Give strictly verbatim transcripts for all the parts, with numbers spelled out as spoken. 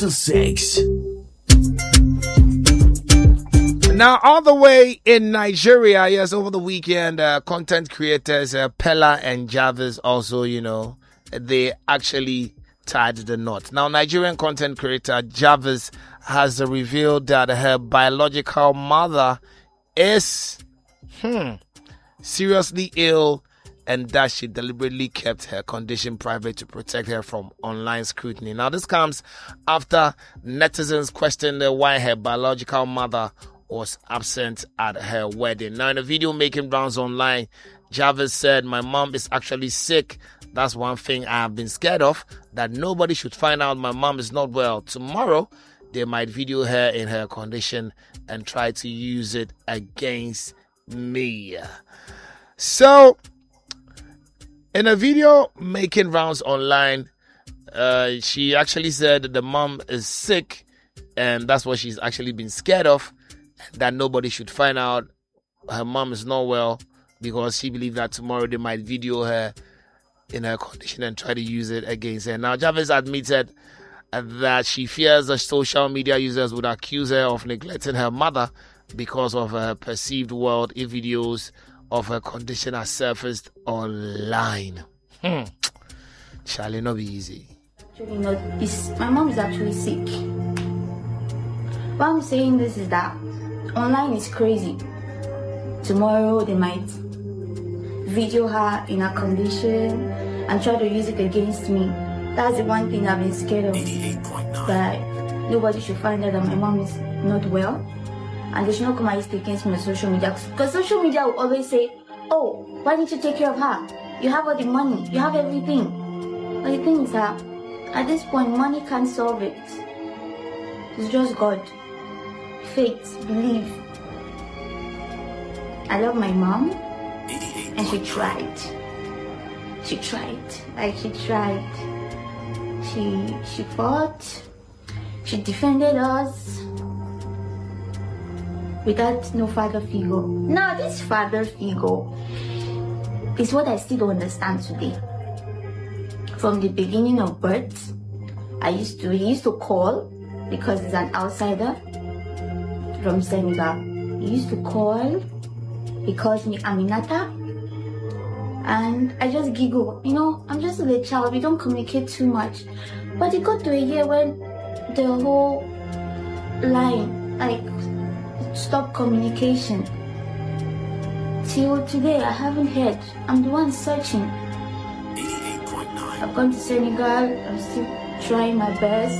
to six. Now, all the way in Nigeria, yes, over the weekend, uh, content creators uh, Pella and Jarvis also, you know, they actually tied the knot. Now, Nigerian content creator Jarvis has revealed that her biological mother is hmm, seriously ill and that she deliberately kept her condition private to protect her from online scrutiny. Now, this comes after netizens questioned why her biological mother was absent at her wedding. Now, in a video making rounds online, Jarvis said, "My mom is actually sick. That's one thing I have been scared of, that nobody should find out my mom is not well. Tomorrow, they might video her in her condition and try to use it against me." So, in a video making rounds online, uh, she actually said that the mom is sick and that's what she's actually been scared of, that nobody should find out her mom is not well because she believes that tomorrow they might video her in her condition and try to use it against her. Now, Jarvis admitted that she fears the social media users would accuse her of neglecting her mother because of her perceived world if videos of her condition are surfaced online. Hmm. Shall it not be easy? Actually, not. It's, my mom is actually sick. Why I'm saying this is that online is crazy. Tomorrow they might video her in her condition and try to use it against me. That's the one thing I've been scared of. That nobody should find out that my mom is not well. And they should not come and use it against me on social media. Because social media will always say, "Oh, why didn't you take care of her? You have all the money, you have everything." But the thing is that at this point, money can't solve it. It's just God. Faith, believe. I love my mom, and she tried. She tried. Like she tried. She she fought. She defended us without no father figure. Now this father figure is what I still don't understand today. From the beginning of birth, I used to he used to call because he's an outsider from Senegal. He used to call. He calls me Aminata. And I just giggle. You know, I'm just a little child. We don't communicate too much. But it got to a year when the whole line, like, stopped communication. Till today, I haven't heard. I'm the one searching. I've gone to Senegal. I'm still trying my best.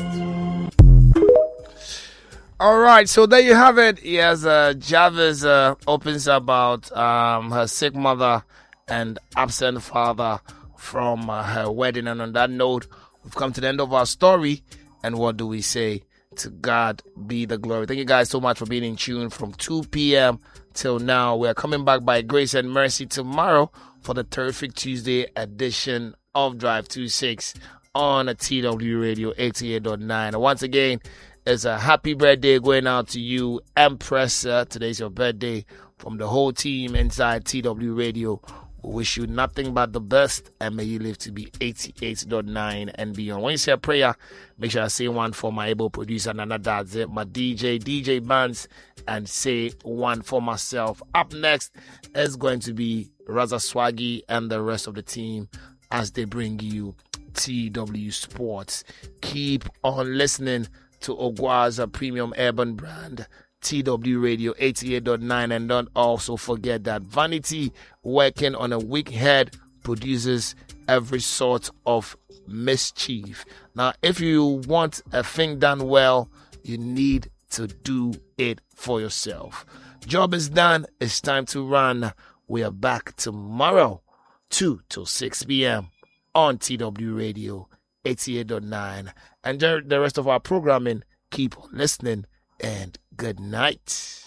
All right, so there you have it. Yes, uh, Jarvis uh, opens about um, her sick mother and absent father from uh, her wedding. And on that note, we've come to the end of our story. And what do we say? To God be the glory. Thank you guys so much for being in tune from two p.m. till now. We're coming back by grace and mercy tomorrow for the terrific Tuesday edition of Drive twenty-six on a T W Radio eighty-eight point nine. And once again, it's a happy birthday going out to you, Empress. Uh, today's your birthday. From the whole team inside T W Radio, we wish you nothing but the best and may you live to be eighty-eight point nine and beyond. When you say a prayer, make sure I say one for my able producer, Nana Dadze, my D J, D J Bands, and say one for myself. Up next is going to be Raza Swaggy and the rest of the team as they bring you T W Sports. Keep on listening to Ogwaza Premium Urban Brand, T W Radio eighty-eight point nine, and don't also forget that Vanity, working on a weak head, produces every sort of mischief. Now, if you want a thing done well, you need to do it for yourself. Job is done. It's time to run. We are back tomorrow, two till six p.m. on T W Radio eighty-eight point nine. Enjoy the rest of our programming. Keep on listening and good night.